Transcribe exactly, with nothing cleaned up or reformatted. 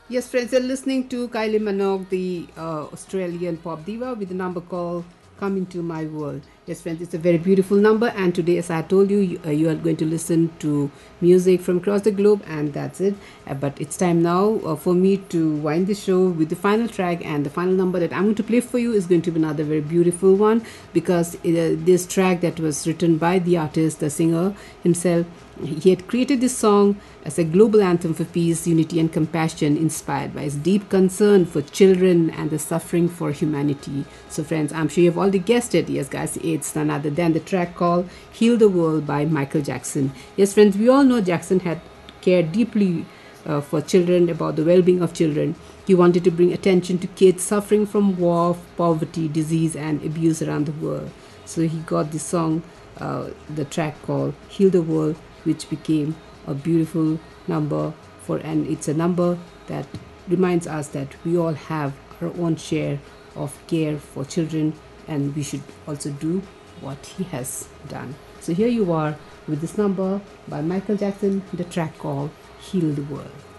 Yes, friends, you're listening to Kylie Minogue, the uh, Australian pop diva, with the number called Come Into My World. Yes, friends, it's a very beautiful number. And today, as I told you, you, uh, you are going to listen to music from across the globe, and that's it. Uh, but it's time now uh, for me to wind the show with the final track. And the final number that I'm going to play for you is going to be another very beautiful one, because uh, this track that was written by the artist, the singer himself, he had created this song as a global anthem for peace, unity, and compassion, inspired by his deep concern for children and the suffering for humanity. So, friends, I'm sure you've already guessed it. Yes, guys, it's none other than the track called Heal the World by Michael Jackson. Yes, friends, we all know Jackson had cared deeply uh, for children, about the well being of children. He wanted to bring attention to kids suffering from war, poverty, disease, and abuse around the world. So he got this song, uh, the track called Heal the World, which became a beautiful number for, and it's a number that reminds us that we all have our own share of care for children, and we should also do what he has done. So here you are with this number by Michael Jackson, the track called Heal the World.